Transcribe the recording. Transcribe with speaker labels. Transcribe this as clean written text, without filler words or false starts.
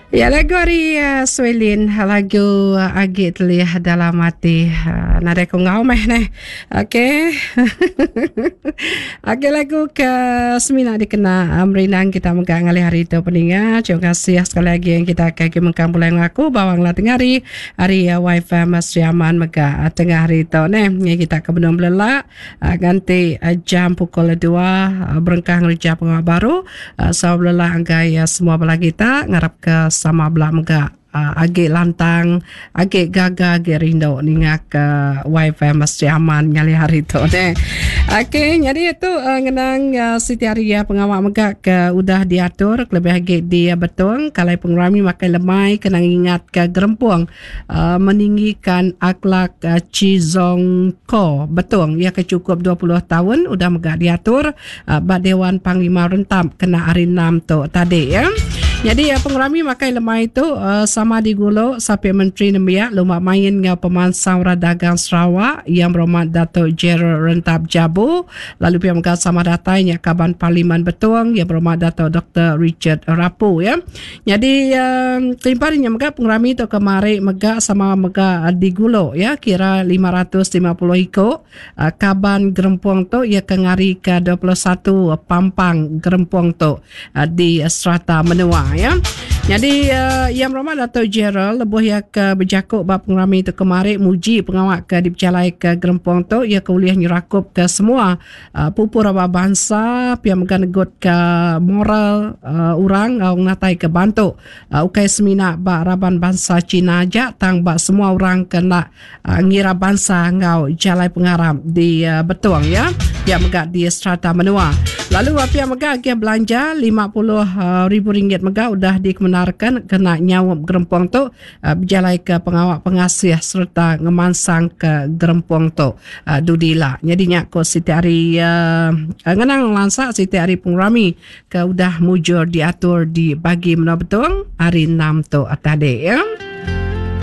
Speaker 1: Ya lagu hari Swelin lagu agit liah dalam hati nada ko ngau meh neh. Okey. Okey lagu ke semina dikena merinang kita megang ngalih hari itu peningat. Terima kasih sekali lagi yang kita kaki mengkang bulan aku bawanglah tengari hari wifi Mas Yaman mega tengah hari itu neh. Kita ke benung belak ganti jam pukul 2 berengkah ngerja pengawa baru. So belak anggai semua belah kita ngarap ke sama belah mega agak lantang, agak gaga, agak rindu ningak ke wifi Mas Aman nyali hari tu ne. Okey, jadi itu ngenang Siti Aria pengawak mega ke udah diatur lebih agak dia betul kalau pengrami makai lemai kena ingat ke gerempuang meninggikan akhlak Chizong Ko betul ya kecukup 20 tahun udah mega diatur bak Dewan Panglima Rentam kena hari 6 tu tadi ya. Jadi pengrami makai lemai itu sama digulo sampai Menteri Nemiak lumak main dengan pemansang dagang Sarawak yang berhormat Datuk Gerald Rentab Jabu lalu pihak megah sama datanya Kaban Parlimen Betuang yang berhormat Datuk Dr. Richard Rapu ya. Jadi timparinya megah pengrami itu kemari megah sama megah digulo ya kira 550 ikut Kaban Gerempuang tu ia kengari ke 21 Pampang Gerempuang tu di Strata Menua ya. Jadi yang ramai Dato' Gerald lebuh ya ke berjakuk bab pengrami itu kemarin muji pengawak ke dipecalai ke Gerempong tu ia ke uliah nyerakup ke semua pupur abah bangsa pihak meganegut ke moral orang natai ke bantu ukai semina bak raban bangsa Cina aja tang bak semua orang kena ngira bangsa ngau jalai pengaram di Betuang ya pihak megak di Strata Menua. Lalu pihak megak dia belanja RM50,000 megak udah dikemenarkan kena nyawab Gerempong tu berjalai ke pengawak pengasih serta ngemansang ke Gerempong tu dudila. Jadinya ko Siti Ari ngenang lansak Siti Ari pengrami ke udah mujur diatur di bagi menua Betuang hari 6 tu tadi ya.